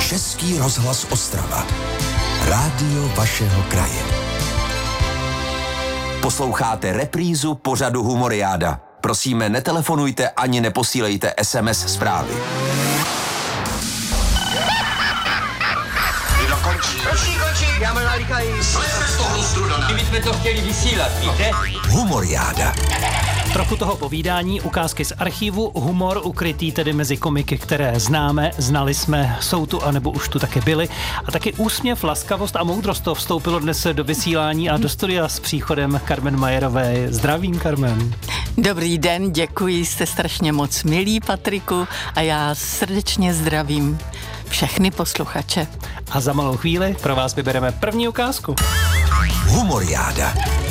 Český rozhlas Ostrava. Rádio vašeho kraje. Posloucháte reprízu pořadu Humoriáda. Prosíme, netelefonujte ani neposílejte SMS zprávy. Končí, já mám nalíkají. Slejte z toho lustru, Dana. My jsme to chtěli vysílat, víte? Humoriáda. Trochu toho povídání, ukázky z archivu, humor ukrytý tedy mezi komiky, které známe, znali jsme, jsou tu anebo už tu také byli. A taky úsměv, laskavost a moudrost to vstoupilo dnes do vysílání a do studia s příchodem Carmen Majerové. Zdravím, Carmen. Dobrý den, děkuji, jste strašně moc milý, Patriku, a já srdečně zdravím všechny posluchače. A za malou chvíli pro vás vybereme první ukázku. Humoriáda.